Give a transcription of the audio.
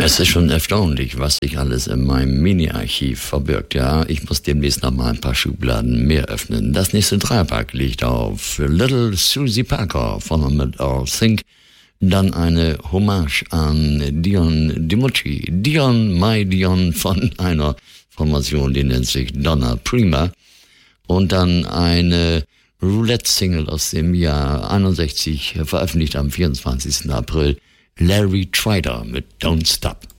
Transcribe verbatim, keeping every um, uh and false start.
Es ist schon erstaunlich, was sich alles in meinem Mini-Archiv verbirgt. Ja, ich muss demnächst noch mal ein paar Schubladen mehr öffnen. Das nächste Dreierpack liegt auf Little Susie Parker von mit All Think. Dann eine Hommage an Dion DiMucci. Dion, My Dion von einer Formation, die nennt sich Donna Prima. Und dann eine Roulette-Single aus dem Jahr einundsechzig, veröffentlicht am vierundzwanzigsten April. Larry Trider mit Don't Stop.